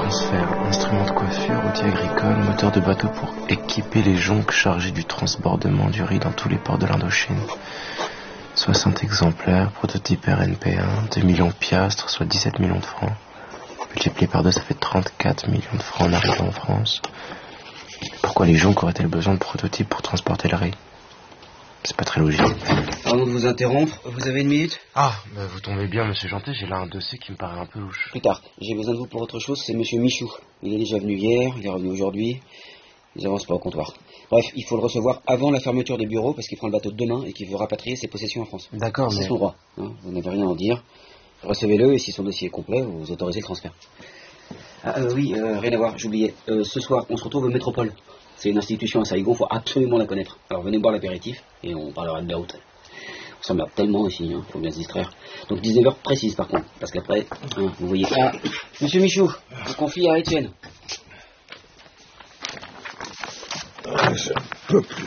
transfert, instruments de coiffure, outils agricoles, moteurs de bateau pour équiper les jonques chargés du transbordement du riz dans tous les ports de l'Indochine. 60 exemplaires, prototype RNP1, 2 millions de piastres, soit 17 millions de francs. Multiplié par 2, ça fait 34 millions de francs en arrivant en France. Pourquoi les jonques auraient-elles besoin de prototypes pour transporter le riz? C'est pas très logique. Pardon de vous interrompre, vous avez une minute? Ah, bah vous tombez bien, monsieur Janté, j'ai là un dossier qui me paraît un peu louche. Plus tard, j'ai besoin de vous pour autre chose, c'est monsieur Michou. Il est déjà venu hier, il est revenu aujourd'hui. Ils avancent pas au comptoir. Bref, il faut le recevoir avant la fermeture des bureaux parce qu'il prend le bateau de demain et qu'il veut rapatrier ses possessions en France. D'accord, mais... C'est son droit, hein, vous n'avez rien à en dire. Recevez-le et si son dossier est complet, vous autorisez le transfert. Rien à voir, j'oubliais. Ce soir, on se retrouve au Métropole. C'est une institution à Saïgon, il faut absolument la connaître. Alors venez boire l'apéritif et on parlera de la route. On s'emmerde tellement ici, hein, faut bien se distraire. Donc 19h précise par contre, parce qu'après, hein, vous voyez... Ah, monsieur Michou, je confie à Étienne. Je ne peux plus.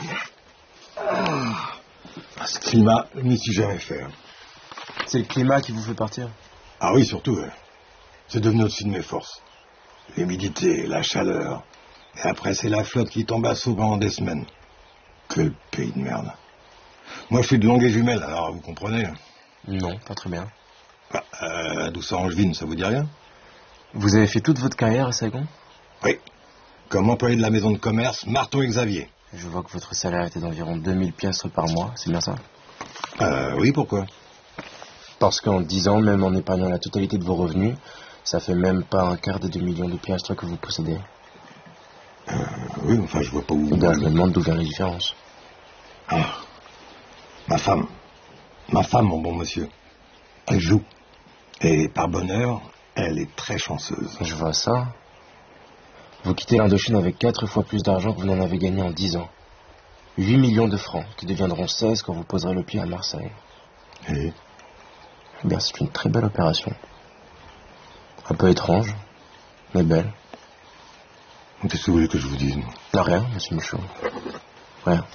Ce climat, je n'y suis jamais fait. C'est le climat qui vous fait partir? Ah oui, surtout. C'est devenu au-dessus de mes forces. L'humidité, la chaleur. Et après, c'est la flotte qui tombe à saut pendant des semaines. Quel pays de merde. Moi, je suis de Longueuil jumelle, alors vous comprenez? Non, pas très bien. Doucet-Angevine, ça vous dit rien? Vous avez fait toute votre carrière à Saïgon? Oui. Comme employé de la maison de commerce, Marteau et Xavier. Je vois que votre salaire était d'environ 2000 piastres par mois, c'est bien ça? Oui, pourquoi? Parce qu'en 10 ans, même en épargnant la totalité de vos revenus, ça fait même pas un quart des 2 millions de piastres que vous possédez. Oui, enfin, je vois pas où... Je me demande d'où vient la différence. Ah, ma femme, mon bon monsieur, elle joue. Et par bonheur, elle est très chanceuse. Je vois ça. Vous quittez l'Indochine avec 4 fois plus d'argent que vous n'en avez gagné en 10 ans. 8 millions de francs, qui deviendront 16 quand vous poserez le pied à Marseille. Et Eh bien, c'est une très belle opération. Un peu étrange, mais belle. Qu'est-ce que vous voulez que je vous dise? Rien, monsieur Michaud. Rien.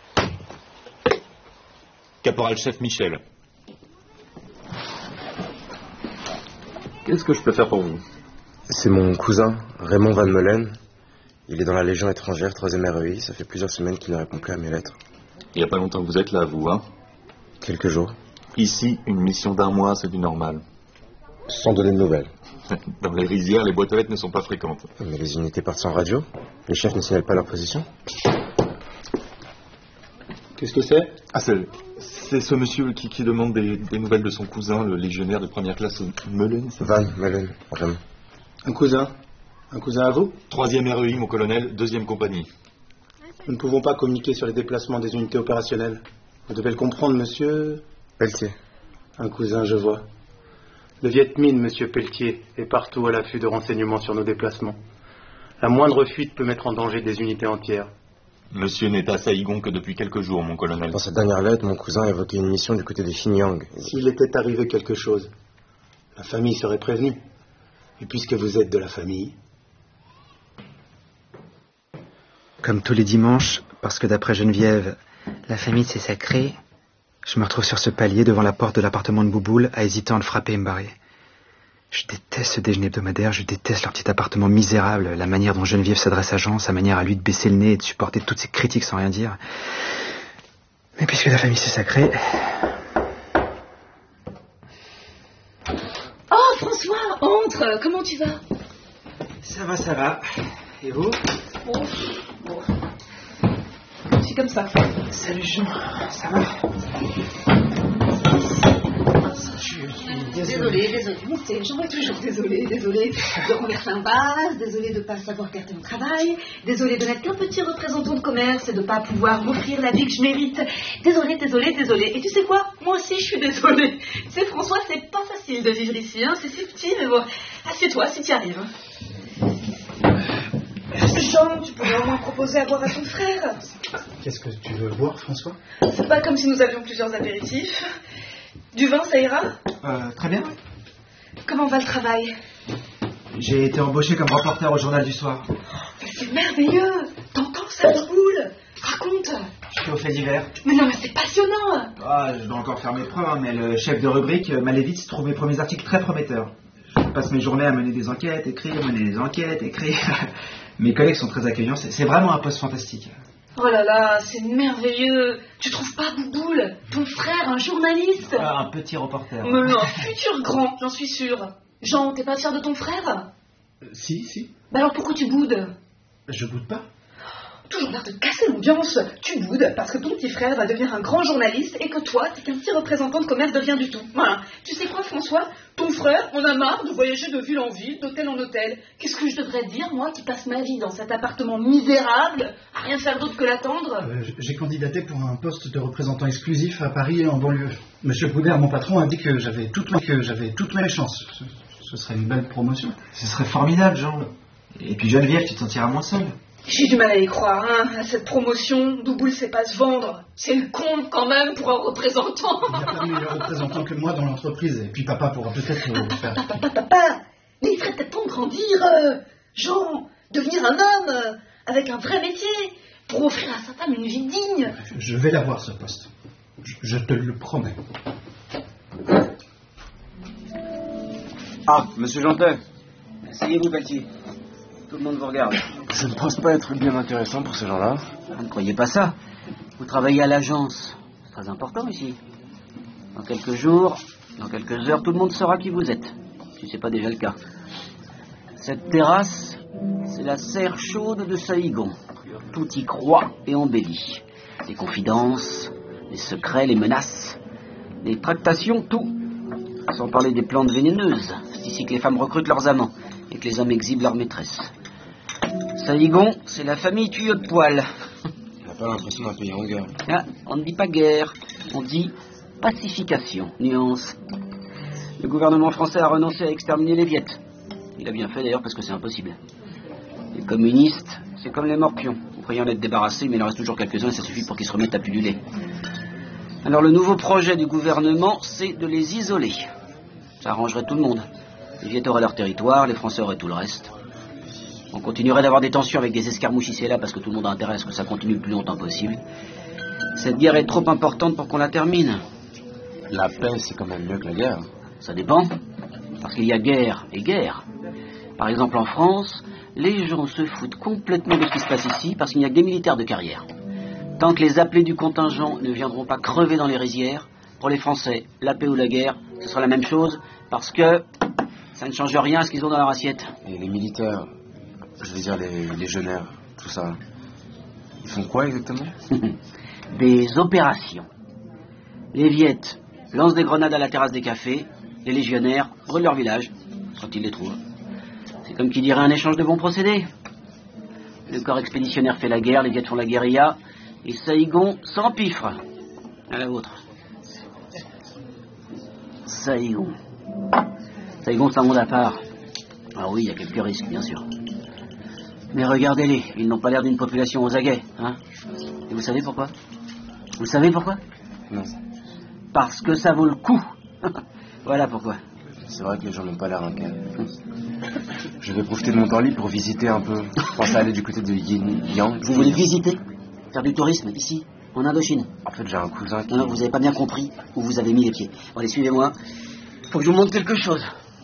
Caporal-chef Michel. Qu'est-ce que je peux faire pour vous? C'est mon cousin, Raymond Van Meulen. Il est dans la Légion étrangère, 3e REI. Ça fait plusieurs semaines qu'il ne répond plus à mes lettres. Il n'y a pas longtemps que vous êtes là, vous, hein? Quelques jours. Ici, une mission d'1 mois, c'est du normal. Sans donner de nouvelles. Dans les rizières, les boîtes aux lettres ne sont pas fréquentes. Mais les unités partent sans radio. Les chefs ne signalent pas leur position. Qu'est-ce que c'est? Ah, c'est ce monsieur qui demande des nouvelles de son cousin, le légionnaire de première classe Meulen. Van Meulen, vraiment. Un cousin à vous? 3e REI, mon colonel, 2e compagnie. Nous ne pouvons pas communiquer sur les déplacements des unités opérationnelles. Vous devez le comprendre, monsieur... Pelletier. Un cousin, je vois. Le Viet Minh, monsieur Pelletier, est partout à l'affût de renseignements sur nos déplacements. La moindre fuite peut mettre en danger des unités entières. Monsieur n'est à Saïgon que depuis quelques jours, mon colonel. Dans cette dernière lettre, mon cousin évoquait une mission du côté des Xinjiang. S'il était arrivé quelque chose, la famille serait prévenue. Et puisque vous êtes de la famille... Comme tous les dimanches, parce que d'après Geneviève, la famille c'est sacré, je me retrouve sur ce palier devant la porte de l'appartement de Bouboule à hésiter à le frapper et me barrer. Je déteste ce déjeuner hebdomadaire, je déteste leur petit appartement misérable, la manière dont Geneviève s'adresse à Jean, sa manière à lui de baisser le nez et de supporter toutes ces critiques sans rien dire. Mais puisque la famille c'est sacré... Oh François, entre, comment tu vas? Ça va. Et vous? Bon. Je suis comme ça. Salut Jean, ça va? Désolée, Jean est toujours désolée de renverser un vase, désolée de ne pas savoir faire ton travail, désolée de n'être qu'un petit représentant de commerce et de ne pas pouvoir m'offrir la vie que je mérite. Désolée. Et tu sais quoi? Moi aussi je suis désolée. Tu sais François, c'est pas facile de vivre ici, hein. C'est subtil, mais bon, assieds-toi si tu y arrives. Jean, tu pourrais au moins proposer à boire à ton frère. Qu'est-ce que tu veux boire, François? C'est pas comme si nous avions plusieurs apéritifs. Du vin, ça ira? Très bien. Comment va le travail? J'ai été embauché comme reporter au journal du soir. C'est merveilleux. T'entends ça roule? Raconte. Je fais au fait divers. Mais non, mais c'est passionnant. Je dois encore faire mes preuves, mais le chef de rubrique, Malevitz, trouve mes premiers articles très prometteurs. Je Je passe mes journées à mener des enquêtes, écrire, mener des enquêtes, écrire. Mes collègues sont très accueillants. C'est vraiment un poste fantastique. Oh là là, c'est merveilleux. Tu trouves pas, Bouboule, ton frère, un journaliste? Un petit reporter. Mais non, un futur grand, j'en suis sûre. Jean, t'es pas fier de ton frère? Si. Bah alors pourquoi tu boudes? Je boude pas. Toujours l'air de casser l'ambiance. Tu boudes parce que ton petit frère va devenir un grand journaliste et que toi, t'es qu'un petit représentant de commerce de rien du tout. Voilà. Tu sais quoi, François? Ton frère, on a marre de voyager de ville en ville, d'hôtel en hôtel. Qu'est-ce que je devrais dire, moi, qui passe ma vie dans cet appartement misérable, à rien faire d'autre que l'attendre? J'ai candidaté pour un poste de représentant exclusif à Paris et en banlieue. Monsieur Boudère, mon patron, a dit que j'avais toutes mes chances. Ce serait une belle promotion. Ce serait formidable, Jean. Et puis Geneviève, tu te sentiras moins seule. J'ai du mal à y croire, hein, à cette promotion. Bouboule sait pas se vendre. C'est le con, quand même, pour un représentant. Il n'y a pas de meilleur représentant que moi dans l'entreprise. Et puis papa pourra peut-être faire... Papa. Mais il ferait peut-être temps de grandir, Jean, devenir un homme, avec un vrai métier, pour offrir à sa femme une vie digne. Je vais l'avoir, ce poste. Je te le promets. Ah, monsieur Jantet. Asseyez-vous, Pelletier. Tout le monde vous regarde. Je ne pense pas être bien intéressant pour ces gens-là. Vous ne croyez pas ça? Vous travaillez à l'agence. C'est très important ici. Dans quelques jours, dans quelques heures, tout le monde saura qui vous êtes. Si ce n'est pas déjà le cas. Cette terrasse, c'est la serre chaude de Saïgon. Tout y croit et embellit. Les confidences, les secrets, les menaces, les tractations, tout. Sans parler des plantes vénéneuses. C'est ici que les femmes recrutent leurs amants et que les hommes exhibent leurs maîtresses. Saïgon, c'est la famille tuyau de poil. On n'a pas l'impression d'un pays en guerre. Ah, on ne dit pas guerre, on dit pacification. Nuance. Le gouvernement français a renoncé à exterminer les Viettes. Il a bien fait d'ailleurs parce que c'est impossible. Les communistes, c'est comme les morpions. Vous croyez en être débarrassés, mais il en reste toujours quelques-uns et ça suffit pour qu'ils se remettent à pulluler. Alors le nouveau projet du gouvernement, c'est de les isoler. Ça arrangerait tout le monde. Les Viettes auraient leur territoire, les Français auraient tout le reste. On continuerait d'avoir des tensions avec des escarmouches ici et là parce que tout le monde a intérêt à ce que ça continue le plus longtemps possible. Cette guerre est trop importante pour qu'on la termine. La paix, c'est quand même mieux que la guerre. Ça dépend. Parce qu'il y a guerre et guerre. Par exemple, en France, les gens se foutent complètement de ce qui se passe ici parce qu'il n'y a que des militaires de carrière. Tant que les appelés du contingent ne viendront pas crever dans les rizières, pour les Français, la paix ou la guerre, ce sera la même chose parce que ça ne change rien à ce qu'ils ont dans leur assiette. Et les militaires, je veux dire les légionnaires, tout ça, ils font quoi exactement? Des opérations. Les Viettes lancent des grenades à la terrasse des cafés, les légionnaires brûlent leur village, quand ils les trouvent. C'est comme qui dirait un échange de bons procédés. Le corps expéditionnaire fait la guerre, les Viettes font la guérilla, et Saïgon s'empiffre. À la vôtre. Saïgon. Saïgon, c'est un monde à part. Ah oui, il y a quelques risques, bien sûr. Mais regardez-les, ils n'ont pas l'air d'une population aux aguets, hein. Et vous savez pourquoi? Vous savez pourquoi? Non. Parce que ça vaut le coup. Voilà pourquoi. C'est vrai que les gens n'ont pas l'air inquiets. Je vais profiter de mon temps libre pour visiter un peu. Je pense à aller du côté de Yin. Vous voulez visiter? Faire du tourisme, ici, en Indochine? En fait, j'ai un cousin qui... Non, vous n'avez pas bien compris où vous avez mis les pieds. Bon, allez, suivez-moi. Faut que je vous montre quelque chose.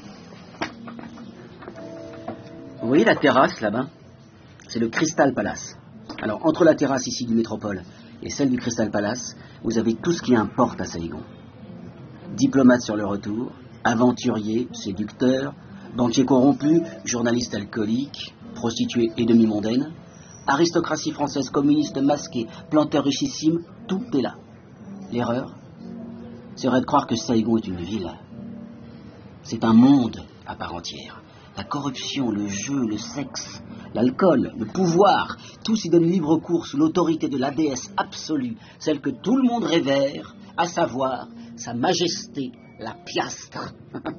Vous voyez la terrasse, là-bas? C'est le Crystal Palace. Alors, entre la terrasse ici du Métropole et celle du Crystal Palace, vous avez tout ce qui importe à Saïgon. Diplomates sur le retour, aventuriers, séducteurs, banquiers corrompus, journalistes alcooliques, prostituées et demi-mondaines, aristocratie française communiste masquée, planteurs richissimes, tout est là. L'erreur serait de croire que Saïgon est une ville. C'est un monde à part entière. La corruption, le jeu, le sexe, l'alcool, le pouvoir, tout s'y donne libre cours sous l'autorité de la déesse absolue, celle que tout le monde révère, à savoir sa majesté, la piastre.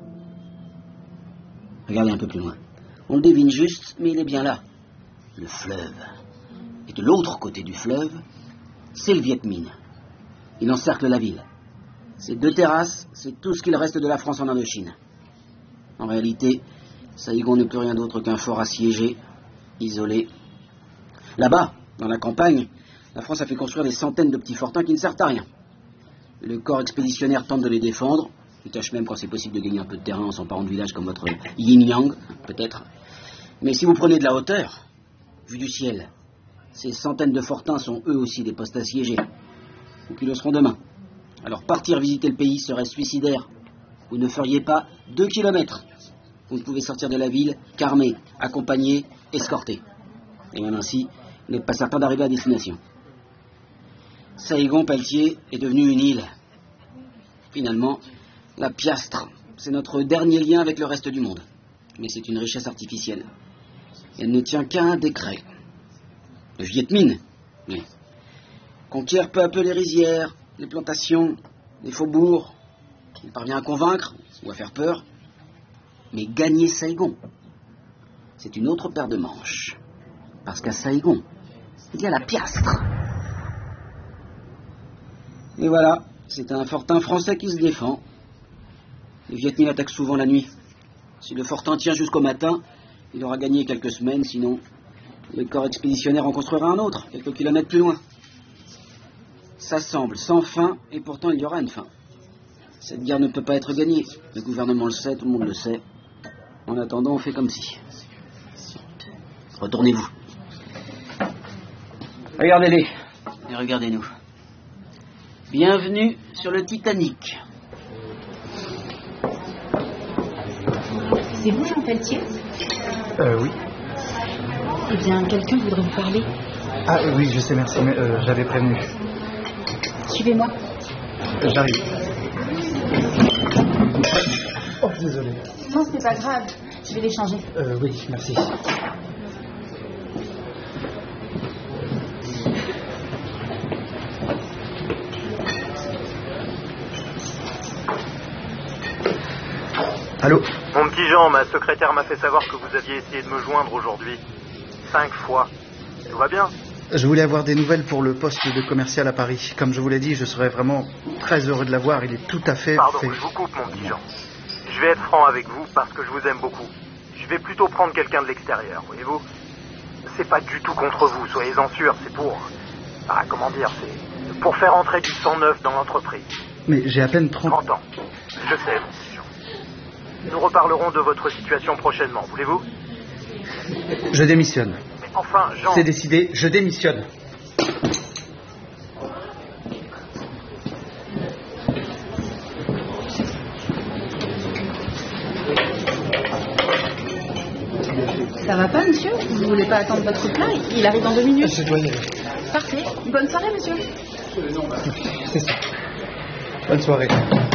Regardez un peu plus loin. On le devine juste, mais il est bien là. Le fleuve. Et de l'autre côté du fleuve, c'est le Viet Minh. Il encercle la ville. Ces deux terrasses, c'est tout ce qu'il reste de la France en Indochine. En réalité, Saïgon n'est plus rien d'autre qu'un fort assiégé, isolé. Là-bas, dans la campagne, la France a fait construire des centaines de petits fortins qui ne servent à rien. Le corps expéditionnaire tente de les défendre, Il tâche même quand c'est possible de gagner un peu de terrain en s'emparant de village comme votre yin-yang, peut-être. Mais si vous prenez de la hauteur, vue du ciel, ces centaines de fortins sont eux aussi des postes assiégés. Ou qui le seront demain. Alors partir visiter le pays serait suicidaire. Vous ne feriez pas 2 kilomètres. Vous ne pouvez sortir de la ville qu'armé, accompagné, escorté. Et même ainsi, vous n'êtes pas certain d'arriver à destination. Saigon, Pelletier, est devenu une île. Finalement, la piastre, c'est notre dernier lien avec le reste du monde. Mais c'est une richesse artificielle. Et elle ne tient qu'à un décret. Le Viet Minh, oui, conquiert peu à peu les rizières, les plantations, les faubourgs. Il parvient à convaincre ou à faire peur. Mais gagner Saigon, c'est une autre paire de manches. Parce qu'à Saigon, il y a la piastre. Et voilà, c'est un fortin français qui se défend. Les Viet Minh attaquent souvent la nuit. Si le fortin tient jusqu'au matin, il aura gagné quelques semaines, sinon le corps expéditionnaire en construira un autre, quelques kilomètres plus loin. Ça semble sans fin, et pourtant il y aura une fin. Cette guerre ne peut pas être gagnée. Le gouvernement le sait, tout le monde le sait. En attendant, on fait comme si. Retournez-vous. Regardez-les, et regardez-nous. Bienvenue sur le Titanic. C'est vous, Jean Pelletier? Oui. Eh bien, quelqu'un voudrait vous parler. Ah oui, je sais, merci, mais j'avais prévenu. Suivez-moi. J'arrive. Oh, désolé. Non, c'est pas grave. Je vais les changer. Oui, merci. Allô? Mon petit Jean, ma secrétaire m'a fait savoir que vous aviez essayé de me joindre aujourd'hui. 5 fois. Tout va bien? Je voulais avoir des nouvelles pour le poste de commercial à Paris. Comme je vous l'ai dit, je serais vraiment très heureux de l'avoir. Il est tout à fait... Pardon, je vous coupe, mon petit Jean. Je vais être franc avec vous parce que je vous aime beaucoup. Je vais plutôt prendre quelqu'un de l'extérieur, voyez-vous? C'est pas du tout contre vous, soyez-en sûrs. C'est pour... Ah, comment dire, c'est pour faire entrer du sang neuf dans l'entreprise. Mais j'ai à peine 30 ans. Je sais, mon petit Jean. Nous reparlerons de votre situation prochainement, voulez-vous? Je démissionne. Mais enfin, Jean... C'est décidé, je démissionne. Ça va pas, monsieur? Vous voulez pas attendre votre plat? Il arrive dans 2 minutes. Je dois y aller. Parfait. Bonne soirée, monsieur. C'est ça. Bonne soirée.